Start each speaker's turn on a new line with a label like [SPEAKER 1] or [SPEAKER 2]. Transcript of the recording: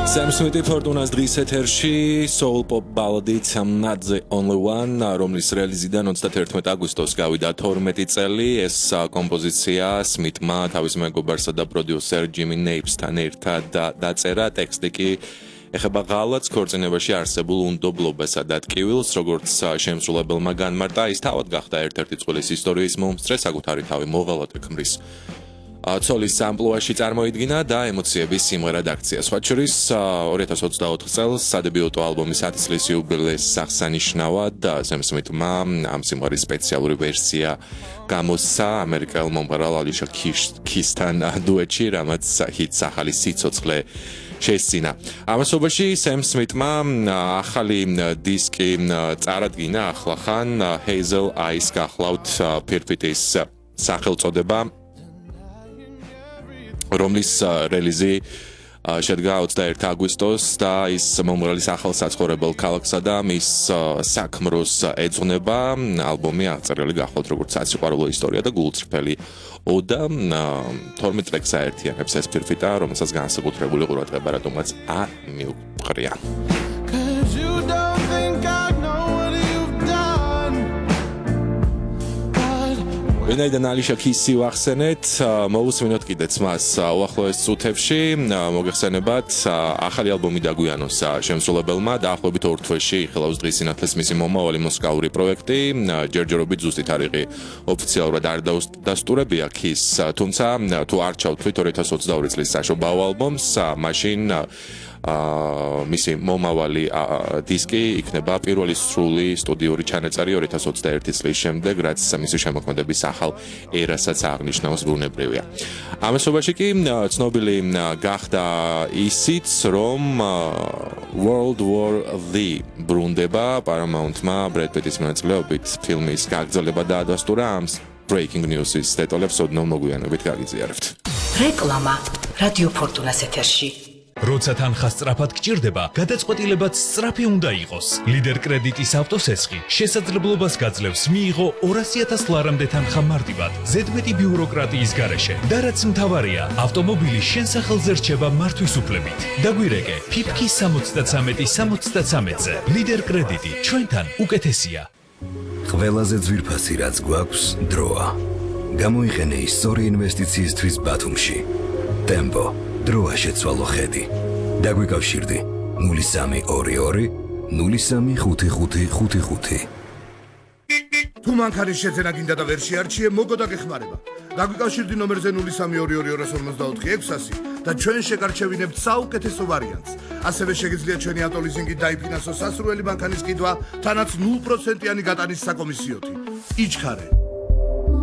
[SPEAKER 1] Sam Smith Fortuna's დღის ეთერში soul pop ballad-ით I'm not the only one, რომლის რელიზიდან 31 აგვისტოს გავიდა 12 წელი. ეს კომპოზიცია Smith-მა თავის მეგობარსა და პროდიუსერ Jimmy Napes-თან ერთად დაწერა. ტექსტი კი ეხება ღალატს ქორწინებაში არსებულ უნდობლობასა და ტკივილს, როგორც შემსრულებელმა განმარტა, ის თავად გახდა ერთ-ერთი წყვილის ისტორიის მომსწრე, საკუთარი თავი მოღალატე ქმრის ცოლის ამპლუაში წარმოიდგინა და ემოციების სიმღერად აქცია. სხვა შორის 2024 წელს სადებიუტო ალბომის 10 წლის იუბილეის აღსანიშნავად Sam Smith-მა ამ სიმღერის სპეციალური ვერსია გამოსცა ამერიკელ მომღერალ Alicia Keys-თან დუეტში, რამაც ჰიტს ახალი სიცოცხლე შესწინა. ამასობაში Sam Smith-მა ახალი დისკი წარადგინა ახლახან Hazel Eyes გახლავთ ფირფიტის სახელწოდება, რომლის რელიზი შედგა 21 აგვისტოს და ის მომღერლის ახალ საცხოვრებელ ქალაქსა და მის საქმროს ეძღვნება. ალბომი აღწერილი გახლავთ როგორც საციყვარულო ისტორია და გულწრფელი ოდა. 12 ტრეკს აერთიანებს ეს ფირფიტა, რომელსაც განსაკუთრებული ყურადღება რატომაც მიუყრია. ვინაიდან Alicia Keys-ი ვახსენეთ, მოვუსმინოთ კიდეც მას უახლოეს წუთებში. მოგეხსენებათ, ახალი ალბომი დაგვიანოს შემსრულებელმა, დაახლოებით 2 თვეში იხილავს დღის სინათლეს მისი მომავალი მუსიკალური პროექტი. ჯერჯერობით ზუსტი თარიღი ოფიციალურად არ დასტურებია Keys, თუმცა თუ არ ჩავთვლით 2022 წლის საშობაო ალბომს, მაშინ მისი მომავალი დისკი იქნება პირველი სრული სტუდიური ჩანაწერი 2021 წლის შემდეგ, რაც მისი შემოქმედების ახალ ერასაც აღნიშნავს, ბუნებრივია. ამასობაში კი ცნობილი გახდა ისიც, რომ World War Z ბრუნდება Paramount-მა Brad Pitt-ის მონაწილეობით ფილმის გაგრძელება დაადასტურა. ამ breaking news-ის დეტალებს ოდნავ მოგვიანებით გაგიზიარებთ.
[SPEAKER 2] რეკლამა რადიო ფორტუნას ეთერში.
[SPEAKER 3] როცა თანხა სწრაფად გჭირდება, გადაწყვეტილებაც სწრაფი უნდა იყოს. ლიდერ კრედიტის ავტოსესხი შესაძლებლობას გაძლევს მიიღო 200,000 ლარამდე თანხა მარტივად, ზედმეტი ბიუროკრატიის გარეშე. და რაც მთავარია, ავტომობილი შენ სახელზე რჩება მართვის უფლებით. დაგვირეკე ფიფკი 73-ზე. ლიდერ კრედიტი ჩვენთან უკეთესია.
[SPEAKER 4] ყველაზე ძვირფასი რაც გვაქვს დროა. გამოიყენე ისტორი ინვესტიციისთვის ბათუმში. Tempo დროა შეცვალო ხედი. დაგვიკავშირდი 0322 035555.
[SPEAKER 5] თუ მანქანის შეძენა გინდა და ვერ შეარჩიე, მოგო და გეხმარება. დაგვიკავშირდი ნომერზე 0322 და ჩვენ შეგარჩევინებთ საუკეთესო ვარიანტს. ასევე შეგიძლიათ ჩვენი ავტოლიზინგით დაიფინანსოს სასურველი მანქანის ყიდვა, თანაც 0%-იანი გატანის საკომისიოთი. იჩქარე.